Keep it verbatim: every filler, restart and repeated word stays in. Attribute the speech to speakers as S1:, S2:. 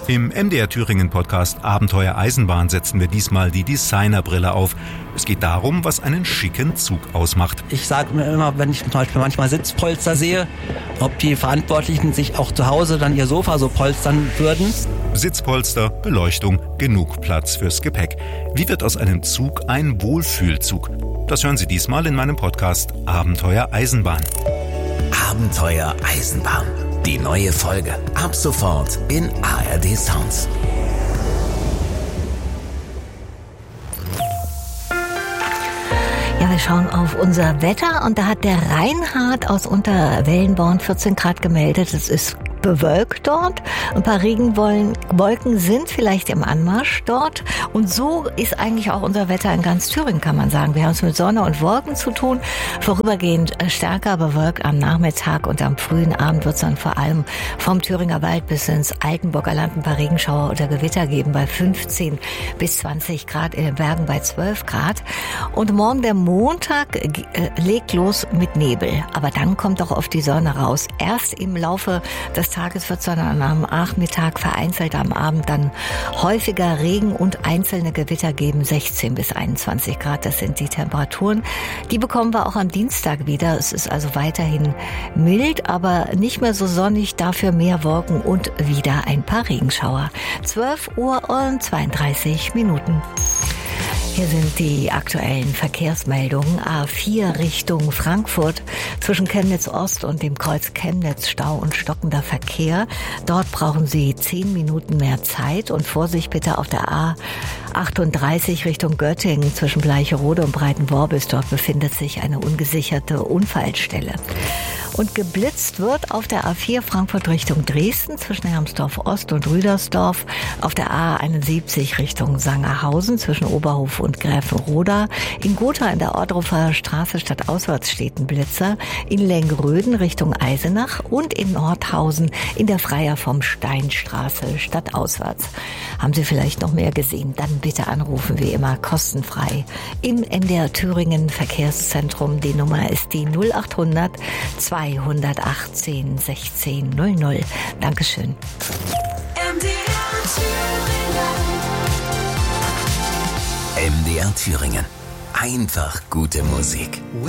S1: Im M D R Thüringen Podcast Abenteuer Eisenbahn setzen wir diesmal die Designerbrille auf. Es geht darum, was einen schicken Zug ausmacht.
S2: Ich sage mir immer, wenn ich zum Beispiel manchmal Sitzpolster sehe, ob die Verantwortlichen sich auch zu Hause dann ihr Sofa so polstern würden.
S1: Sitzpolster, Beleuchtung, genug Platz fürs Gepäck. Wie wird aus einem Zug ein Wohlfühlzug? Das hören Sie diesmal in meinem Podcast Abenteuer Eisenbahn.
S3: Abenteuer Eisenbahn. Die neue Folge ab sofort in A R D Sounds.
S4: Ja, wir schauen auf unser Wetter und da hat der Reinhard aus Unterwellenborn vierzehn Grad gemeldet. Es ist bewölkt dort. Ein paar Regenwolken sind vielleicht im Anmarsch dort. Und so ist eigentlich auch unser Wetter in ganz Thüringen, kann man sagen. Wir haben es mit Sonne und Wolken zu tun. Vorübergehend stärker bewölkt am Nachmittag und am frühen Abend wird es dann vor allem vom Thüringer Wald bis ins Altenburger Land ein paar Regenschauer oder Gewitter geben bei fünfzehn bis zwanzig Grad, in den Bergen bei zwölf Grad. Und morgen der Montag äh, legt los mit Nebel. Aber dann kommt auch oft die Sonne raus. Erst im Laufe des Tages wird es dann am Nachmittag vereinzelt, am Abend dann häufiger Regen und einzelne Gewitter geben, sechzehn bis einundzwanzig Grad. Das sind die Temperaturen. Die bekommen wir auch am Dienstag wieder. Es ist also weiterhin mild, aber nicht mehr so sonnig, dafür mehr Wolken und wieder ein paar Regenschauer. zwölf Uhr und zweiunddreißig Minuten. Hier sind die aktuellen Verkehrsmeldungen. A vier Richtung Frankfurt zwischen Chemnitz Ost und dem Kreuz Chemnitz Stau und stockender Verkehr. Dort brauchen Sie zehn Minuten mehr Zeit und Vorsicht bitte auf der A achtunddreißig Richtung Göttingen zwischen Bleicherode und Breitenworbis. Dort befindet sich eine ungesicherte Unfallstelle. Und geblitzt wird auf der A vier Frankfurt Richtung Dresden zwischen Hermsdorf Ost und Rüdersdorf, auf der A einundsiebzig Richtung Sangerhausen zwischen Oberhof und Gräfenroda, in Gotha in der Ordrupper Straße stadtauswärts steht ein Blitzer, in Lengröden Richtung Eisenach und in Nordhausen in der Freier vom Steinstraße stadtauswärts. Haben Sie vielleicht noch mehr gesehen? Dann bitte anrufen, wie immer kostenfrei im M D R Thüringen Verkehrszentrum. Die Nummer ist die null achthundert zweihundertachtzehn sechzehn null null. Dankeschön.
S3: M D R Thüringen. Einfach gute Musik.